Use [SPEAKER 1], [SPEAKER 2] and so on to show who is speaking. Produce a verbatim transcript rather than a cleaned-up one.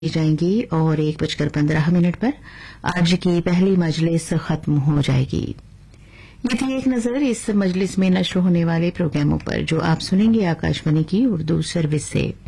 [SPEAKER 1] की जाएंगी और एक बजकर पंद्रह मिनट पर आज की पहली मजलिस खत्म हो जाएगी। ये थी एक नजर इस मजलिस में नश्र होने वाले प्रोग्रामों पर जो आप सुनेंगे आकाशवाणी की उर्दू सर्विस से।